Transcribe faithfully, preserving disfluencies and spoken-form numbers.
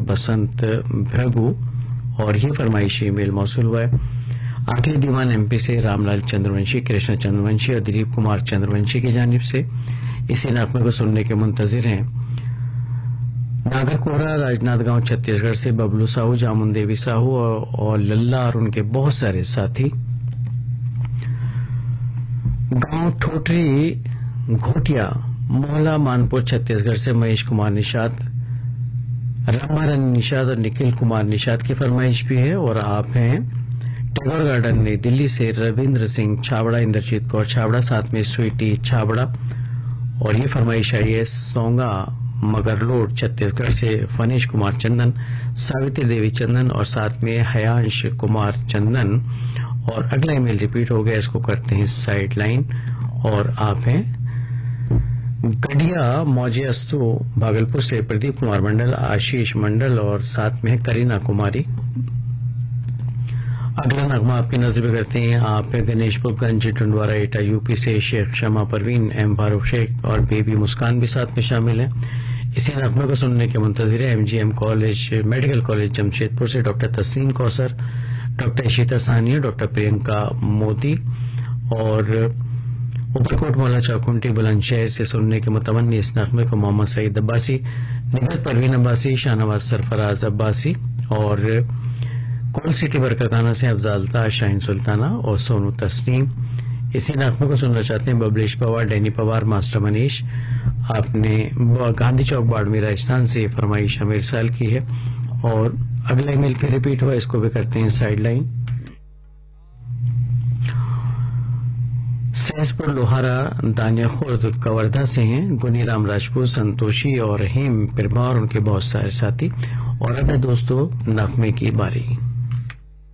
बसंत भृगु और ये फरमाइशी ईमेल मौसूल हुआ है आखिरी दीवान एमपी से रामलाल चंद्रवंशी, कृष्ण चंद्रवंशी और दिलीप कुमार चंद्रवंशी की जानिब से। इसी नगमे को सुनने के मुंतजिर हैं नागरकोहरा राजनांदगांव छत्तीसगढ़ से बबलू साहू, जामुन देवी साहू और, और लल्ला और उनके बहुत सारे साथी। गांव ठोटरी घोटिया मोहल्ला मानपुर छत्तीसगढ़ से महेश कुमार निषाद, रामारानी निषाद और निखिल कुमार निषाद की फरमाइश भी है। और आप हैं टैगोर गार्डन नई दिल्ली से रविंद्र सिंह छाबड़ा, इंद्रजीत कौर छाबड़ा, साथ में स्वीटी छाबड़ा। और ये फरमाइश आई है सोंगा मगरलोड छत्तीसगढ़ से फनीश कुमार चंदन, सावित्री देवी चंदन और साथ में हयांश कुमार चंदन। और अगला ईमेल रिपीट हो गया, इसको करते हैं साइड लाइन। और आप हैं गढ़िया मौजे अस्तु भागलपुर से प्रदीप कुमार मंडल, आशीष मंडल और साथ में करीना कुमारी। अगला नगमा आपकी नजर में करते हैं, आप गणेशपुर गंज टुंडवारा एटा यूपी से शेख शमा परवीन, एम फारूक शेख और बेबी मुस्कान भी साथ में शामिल हैं। इसी नगमे को सुनने के मुंतजिर है MGM college medical college Jamshedpur से doctor Tasneem Kausar, doctor Ishita Sania, doctor Priyanka Modi. और ऊपरकोट मौला चौकुंटी बुलंदशहर से सुनने के मुतमन्नी इस नगमे को मोहम्मद सईद अब्बासी, निगत परवीन अब्बासी, शाहनवाज सरफराज अब्बासी। और कोल सिटी बरकाकाना से अफजाल ताज, शाहीन सुल्ताना और सोनू तस्नीम। इसी नगमे को सुनना चाहते हैं बबलेश पवार, डैनी पवार, मास्टर मनीष। आपने गांधी चौक बाड़मेर राजस्थान से फरमाइश अमीर साल की है। और अगला ईमेल फिर रिपीट हुआ, इसको भी करते हैं साइड लाइन। सहसपुर लोहारा दानिया खुर्द कवर्धा से हैं गुनीराम राजपूत, संतोषी और हेम प्रभा और उनके बहुत सारे साथी। और अब है दोस्तों नगमे की बारी।